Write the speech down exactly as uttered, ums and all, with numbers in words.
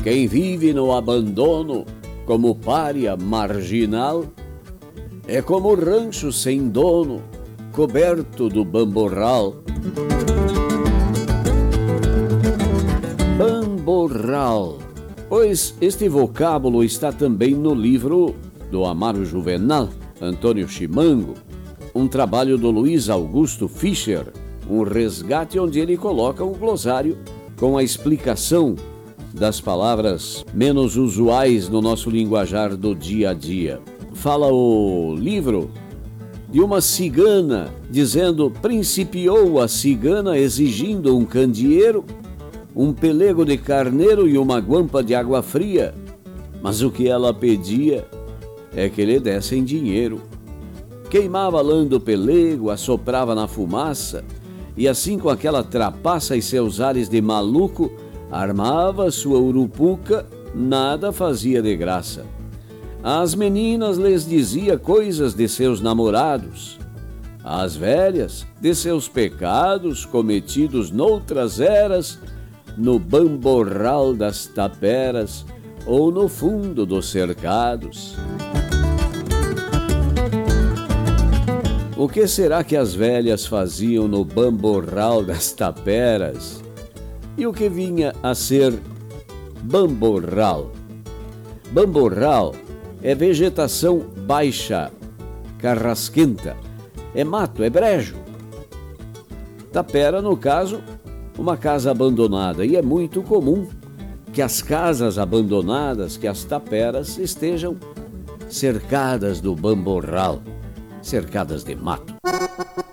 Quem vive no abandono, como pária marginal, é como rancho sem dono, coberto do bamborral. Bamborral, pois este vocábulo está também no livro do Amaro Juvenal, Antônio Chimango, um trabalho do Luiz Augusto Fischer, um resgate onde ele coloca um glossário com a explicação das palavras menos usuais no nosso linguajar do dia a dia. Fala o livro de uma cigana, dizendo: principiou a cigana exigindo um candeeiro, um pelego de carneiro e uma guampa de água fria, mas o que ela pedia é que lhe dessem dinheiro. Queimava a lã do pelego, assoprava na fumaça, e assim com aquela trapaça e seus ares de maluco, armava sua urupuca, nada fazia de graça. Às meninas lhes dizia coisas de seus namorados, às velhas de seus pecados cometidos noutras eras, no bamborral das taperas ou no fundo dos cercados. O que será que as velhas faziam no bamborral das taperas? E o que vinha a ser bamborral? Bamborral é vegetação baixa, carrasquenta, é mato, é brejo. Tapera, no caso, uma casa abandonada, e é muito comum que as casas abandonadas, que as taperas estejam cercadas do bamborral, cercadas de mato.